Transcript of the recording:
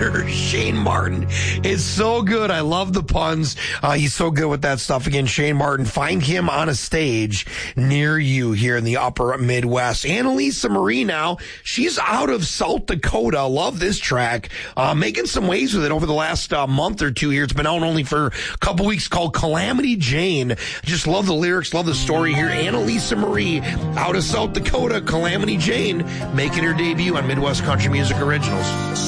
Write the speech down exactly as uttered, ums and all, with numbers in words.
singer, Shane Martin, is so good. I love the puns. Uh, he's so good with that stuff. Again, Shane Martin, find him on a stage near you here in the upper Midwest. Annalisa Marie now, she's out of South Dakota. Love this track. Uh, making some waves with it over the last uh, month or two here. It's been out only for a couple weeks, called Calamity Jane. Just love the lyrics, love the story here. Annalisa Marie out of South Dakota, Calamity Jane, making her debut on Midwest Country Music Originals.